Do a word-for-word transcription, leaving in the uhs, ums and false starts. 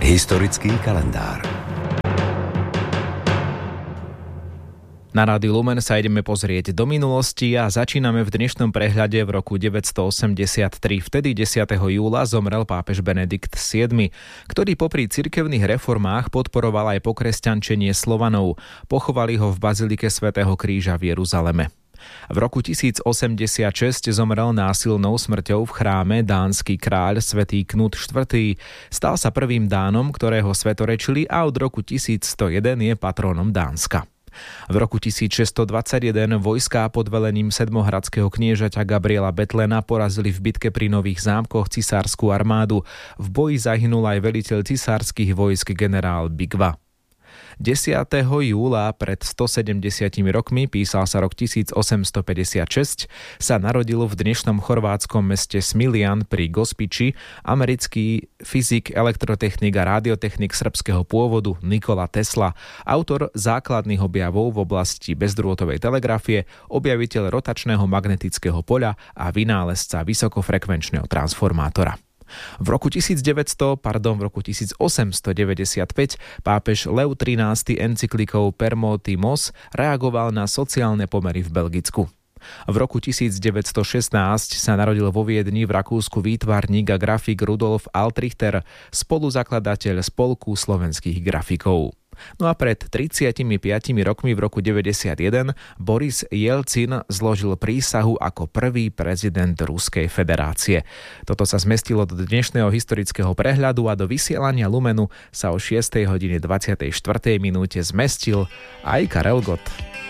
Historický kalendár. Na Rádiu Lumen sa ideme pozrieť do minulosti a začíname v dnešnom prehľade v roku deväťstoosemdesiattri. Vtedy desiateho júla zomrel pápež Benedikt siedmy, ktorý popri cirkevných reformách podporoval aj pokresťančenie Slovanov. Pochovali ho v bazilike svätého Kríža v Jeruzaleme. V roku tisícosemdesiatšesť zomrel násilnou smrťou v chráme dánsky kráľ svätý Knut štvrtý. Stal sa prvým Dánom, ktorého svetorečili, a od roku tisícstojeden je patrónom Dánska. V roku tisícšesťstodvadsaťjeden vojská pod velením sedmohradského kniežaťa Gabriela Bethlena porazili v bitke pri Nových Zámkoch cisárskú armádu. V boji zahynul aj veliteľ cisárskych vojsk generál Bigva. desiateho júla pred stosedemdesiatimi rokmi, písal sa rok tisícosemstopäťdesiatšesť, sa narodil v dnešnom chorvátskom meste Smiljan pri Gospiči americký fyzik, elektrotechnik a radiotechnik srbského pôvodu Nikola Tesla, autor základných objavov v oblasti bezdrôtovej telegrafie, objaviteľ rotačného magnetického poľa a vynálezca vysokofrekvenčného transformátora. V roku tisícdeväťsto, pardon, v roku tisícosemstodeväťdesiatpäť pápež Lev trinásty encyklikou Permotimos reagoval na sociálne pomery v Belgicku. V roku tisícdeväťstošestnásť sa narodil vo Viedni v Rakúsku výtvarník a grafik Rudolf Altrichter, spoluzakladateľ Spolku slovenských grafikov. No a pred tridsiatimi piatimi rokmi v roku deväťdesiatjeden Boris Jelcin zložil prísahu ako prvý prezident Ruskej federácie. Toto sa zmestilo do dnešného historického prehľadu a do vysielania Lumenu sa o šiestej hodine dvadsiatej štvrtej minúte zmestil aj Karel Gott.